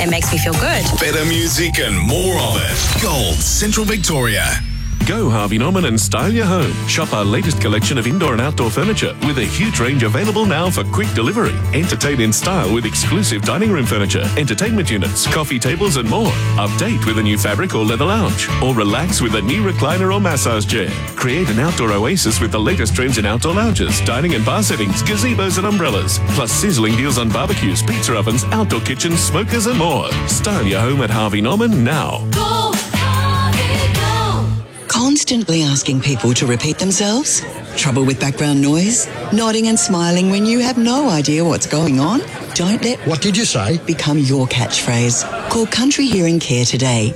It makes me feel good. Better music and more of it. Gold Central Victoria. Go Harvey Norman and style your home. Shop our latest collection of indoor and outdoor furniture with a huge range available now for quick delivery. Entertain in style with exclusive dining room furniture, entertainment units, coffee tables and more. Update with a new fabric or leather lounge. Or relax with a new recliner or massage chair. Create an outdoor oasis with the latest trends in outdoor lounges, dining and bar settings, gazebos and umbrellas. Plus sizzling deals on barbecues, pizza ovens, outdoor kitchens, smokers and more. Style your home at Harvey Norman now. Constantly asking people to repeat themselves? Trouble with background noise? Nodding and smiling when you have no idea what's going on? Don't let What did you say? become your catchphrase. Call Country Hearing Care today.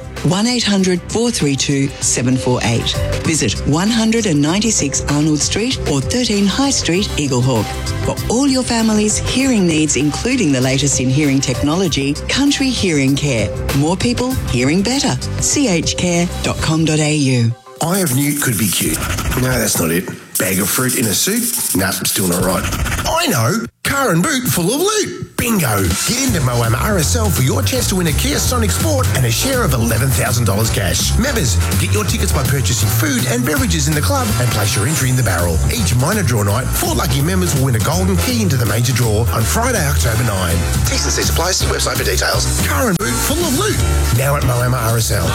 1-800-432-748. Visit 196 Arnold Street or 13 High Street, Eaglehawk. For all your family's hearing needs, including the latest in hearing technology, Country Hearing Care. More people hearing better. chcare.com.au. Eye of Newt could be cute. No, that's not it. Bag of fruit in a suit? Nah, still not right. I know! Car and boot full of loot. Bingo! Get into Moama RSL for your chance to win a Kia Sonic Sport and a share of $11,000 cash. Members, get your tickets by purchasing food and beverages in the club and place your entry in the barrel. Each minor draw night, 4 lucky members will win a golden key into the major draw on Friday, October 9. T's and C's apply. See website for details. Car and boot full of loot. Now at Moama RSL.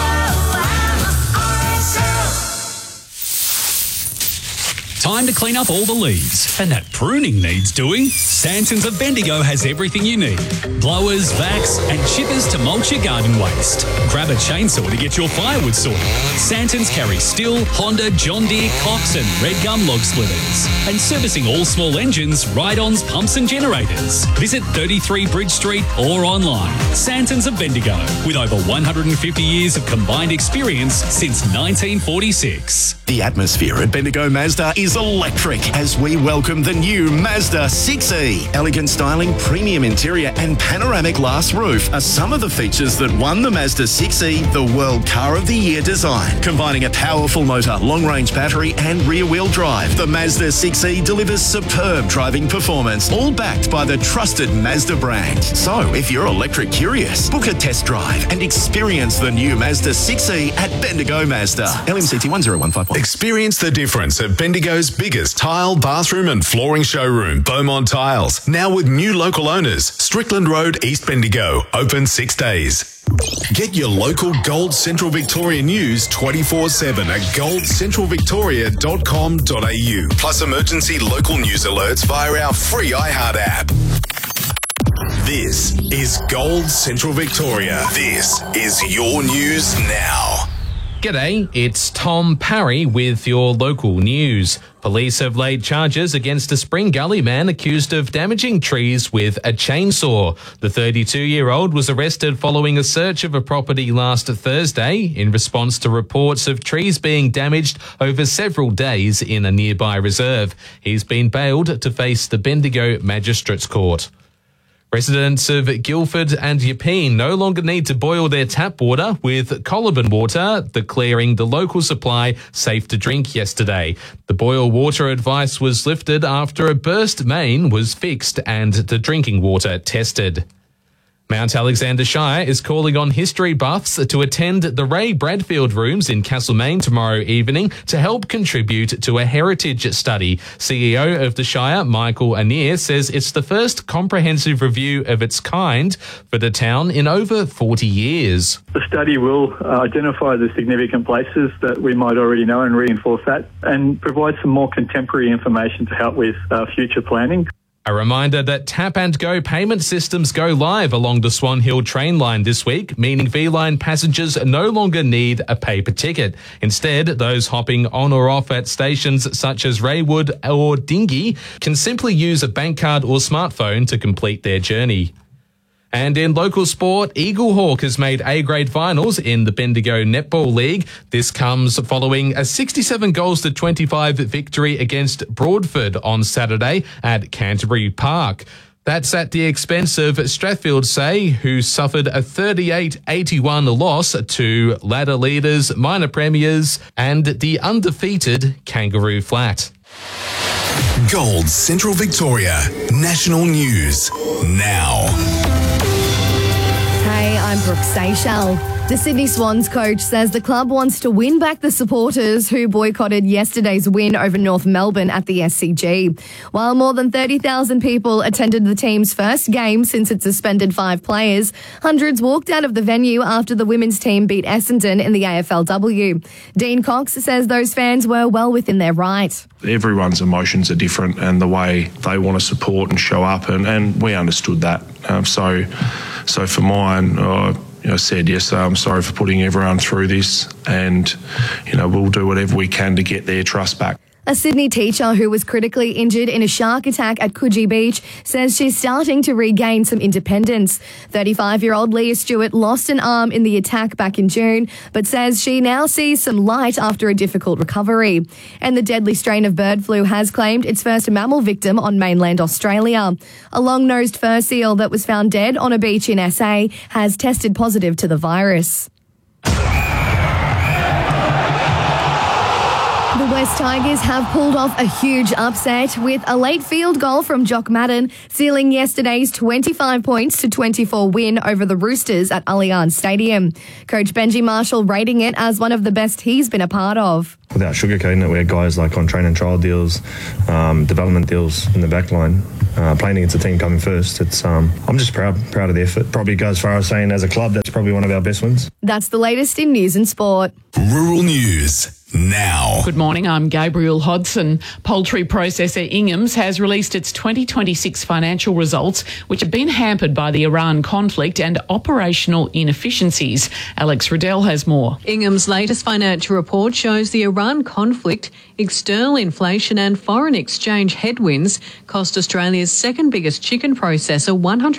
Time to clean up all the leaves. And that pruning needs doing. Santons of Bendigo has everything you need. Blowers, vacs, and chippers to mulch your garden waste. Grab a chainsaw to get your firewood sorted. Santons carry Stihl, Honda, John Deere, Cox and Red Gum log splitters. And servicing all small engines, ride-ons, pumps and generators. Visit 33 Bridge Street or online. Santons of Bendigo, with over 150 years of combined experience since 1946. The atmosphere at Bendigo Mazda is electric as we welcome the new Mazda 6e. Elegant styling, premium interior and panoramic glass roof are some of the features that won the Mazda 6e the World Car of the Year design. Combining a powerful motor, long-range battery and rear-wheel drive, the Mazda 6e delivers superb driving performance, all backed by the trusted Mazda brand. So, if you're electric curious, book a test drive and experience the new Mazda 6e at Bendigo Mazda. LMCT 10151. Experience the difference at Bendigo's biggest tile, bathroom and flooring showroom, Beaumont Tiles. Now with new local owners, Strickland Road, East Bendigo. Open 6 days. Get your local Gold Central Victoria news 24/7 at goldcentralvictoria.com.au. Plus emergency local news alerts via our free iHeart app. This is Gold Central Victoria. This is your news now. G'day, it's Tom Parry with your local news. Police have laid charges against a Spring Gully man accused of damaging trees with a chainsaw. The 32-year-old was arrested following a search of a property last Thursday in response to reports of trees being damaged over several days in a nearby reserve. He's been bailed to face the Bendigo Magistrates Court. Residents of Guildford and Yepeen no longer need to boil their tap water, with Coliban Water declaring the local supply safe to drink yesterday. The boil water advice was lifted after a burst main was fixed and the drinking water tested. Mount Alexander Shire is calling on history buffs to attend the Ray Bradfield Rooms in Castlemaine tomorrow evening to help contribute to a heritage study. CEO of the Shire, Michael Anir, says it's the first comprehensive review of its kind for the town in over 40 years. The study will identify the significant places that we might already know and reinforce that, and provide some more contemporary information to help with future planning. A reminder that Tap and Go payment systems go live along the Swan Hill train line this week, meaning V-Line passengers no longer need a paper ticket. Instead, those hopping on or off at stations such as Raywood or Dingy can simply use a bank card or smartphone to complete their journey. And in local sport, Eaglehawk has made A-grade finals in the Bendigo Netball League. This comes following a 67 goals to 25 victory against Broadford on Saturday at Canterbury Park. That's at the expense of Strathfield Say, who suffered a 38-81 loss to ladder leaders, minor premiers, and the undefeated Kangaroo Flat. Gold Central Victoria National News now. Hey, I'm Brooke Seychelles. The Sydney Swans coach says the club wants to win back the supporters who boycotted yesterday's win over North Melbourne at the SCG. While more than 30,000 people attended the team's first game since it suspended 5 players, hundreds walked out of the venue after the women's team beat Essendon in the AFLW. Dean Cox says those fans were well within their right. Everyone's emotions are different and the way they want to support and show up, and we understood that. So for mine, I said, yes, I'm sorry for putting everyone through this, and, we'll do whatever we can to get their trust back. A Sydney teacher who was critically injured in a shark attack at Coogee Beach says she's starting to regain some independence. 35-year-old Leah Stewart lost an arm in the attack back in June, but says she now sees some light after a difficult recovery. And the deadly strain of bird flu has claimed its first mammal victim on mainland Australia. A long-nosed fur seal that was found dead on a beach in SA has tested positive to the virus. The West Tigers have pulled off a huge upset with a late field goal from Jock Madden, sealing yesterday's 25 points to 24 win over the Roosters at Allianz Stadium. Coach Benji Marshall rating it as one of the best he's been a part of. Without sugarcoating it, we had guys like on train and trial deals, development deals in the back line, playing against the team coming first. I'm just proud of the effort. Probably go as far as saying as a club, that's probably one of our best wins. That's the latest in news and sport. Rural News now. Good morning, I'm Gabriel Hodson. Poultry processor Ingham's has released its 2026 financial results, which have been hampered by the Iran conflict and operational inefficiencies. Alex Riddell has more. Ingham's latest financial report shows the Iran conflict, external inflation and foreign exchange headwinds cost Australia's second biggest chicken processor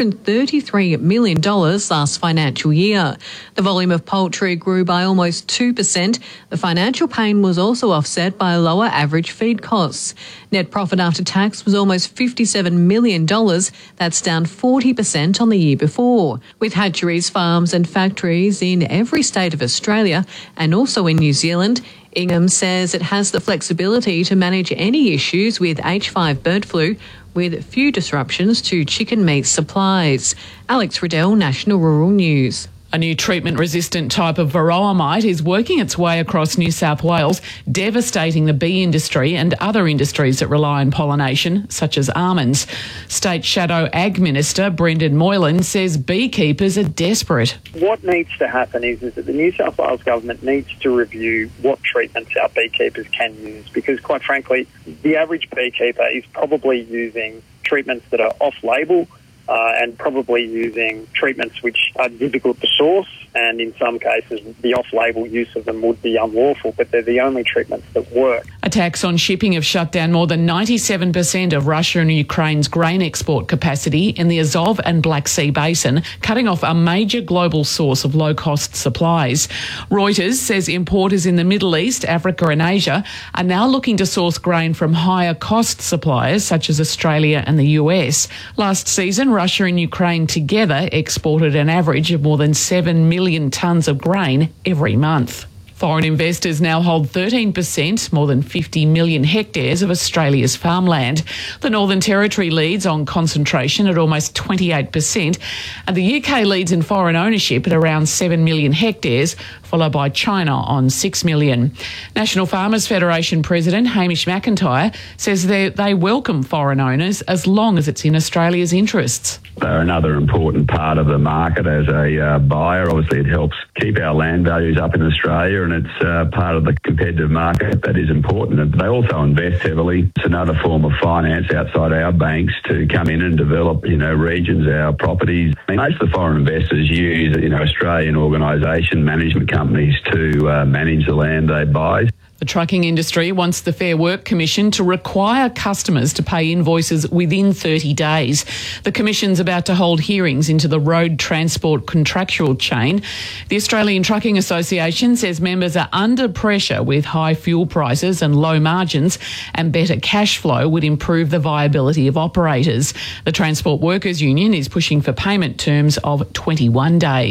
$133 million last financial year. The volume of poultry grew by almost 2%. The financial pain was also offset by lower average feed costs. Net profit after tax was almost $57 million. That's down 40% on the year before. With hatcheries, farms and factories in every state of Australia and also in New Zealand, Ingham says it has the flexibility to manage any issues with H5 bird flu with few disruptions to chicken meat supplies. Alex Riddell, National Rural News. A new treatment-resistant type of varroa mite is working its way across New South Wales, devastating the bee industry and other industries that rely on pollination, such as almonds. State Shadow Ag Minister Brendan Moylan says beekeepers are desperate. What needs to happen is that the New South Wales government needs to review what treatments our beekeepers can use, because quite frankly, the average beekeeper is probably using treatments that are off-label, and probably using treatments which are difficult to source, and in some cases the off-label use of them would be unlawful, but they're the only treatments that work. Attacks on shipping have shut down more than 97% of Russia and Ukraine's grain export capacity in the Azov and Black Sea basin, cutting off a major global source of low-cost supplies. Reuters says importers in the Middle East, Africa and Asia are now looking to source grain from higher-cost suppliers such as Australia and the US. Last season, Russia and Ukraine together exported an average of more than 7 million tonnes of grain every month. Foreign investors now hold 13%, more than 50 million hectares of Australia's farmland. The Northern Territory leads on concentration at almost 28%, and the UK leads in foreign ownership at around 7 million hectares, followed by China on 6 million. National Farmers Federation President Hamish McIntyre says they welcome foreign owners as long as it's in Australia's interests. They're another important part of the market as a buyer. Obviously, it helps keep our land values up in Australia, and it's part of the competitive market that is important. They also invest heavily. It's another form of finance outside our banks to come in and develop, regions, our properties. Most of the foreign investors use, Australian organisation management companies to manage the land they buy. The trucking industry wants the Fair Work Commission to require customers to pay invoices within 30 days. The Commission's about to hold hearings into the road transport contractual chain. The Australian Trucking Association says members are under pressure with high fuel prices and low margins, and better cash flow would improve the viability of operators. The Transport Workers Union is pushing for payment terms of 21 days.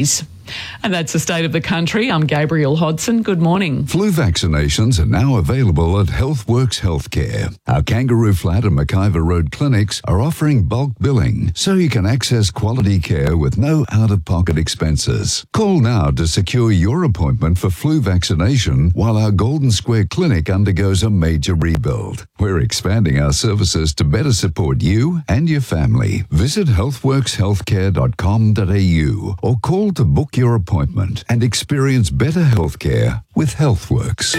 And that's the state of the country. I'm Gabrielle Hodson. Good morning. Flu vaccinations are now available at HealthWorks Healthcare. Our Kangaroo Flat and McIver Road clinics are offering bulk billing, so you can access quality care with no out-of-pocket expenses. Call now to secure your appointment for flu vaccination while our Golden Square Clinic undergoes a major rebuild. We're expanding our services to better support you and your family. Visit healthworkshealthcare.com.au or call to book your appointment and experience better healthcare with HealthWorks.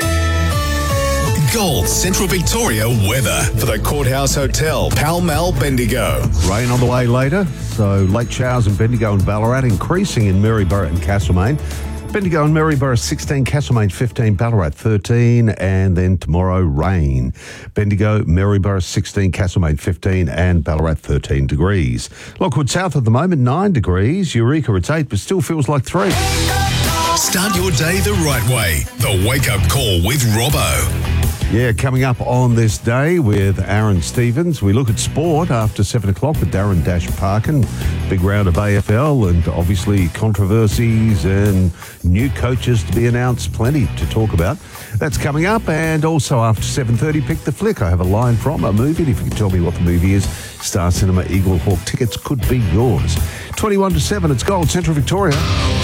Gold Central Victoria weather for the Courthouse Hotel, Pall Mall, Bendigo. Rain on the way later, so late showers in Bendigo and Ballarat, increasing in Maryborough and Castlemaine. Bendigo and Maryborough 16, Castlemaine 15, Ballarat 13, and then tomorrow rain. Bendigo, Maryborough 16, Castlemaine 15, and Ballarat 13 degrees. Lockwood South at the moment 9 degrees. Eureka it's 8, but still feels like 3. Start your day the right way. The Wake Up Call with Robbo. Yeah, coming up on this day with Aaron Stevens, we look at sport after 7 o'clock with Darren Dash Parkin. Big round of AFL and obviously controversies and new coaches to be announced. Plenty to talk about. That's coming up. And also after 7:30, Pick the Flick. I have a line from a movie. And if you can tell me what the movie is, Star Cinema Eagle Hawk tickets could be yours. 21 to 7, it's Gold Central Victoria.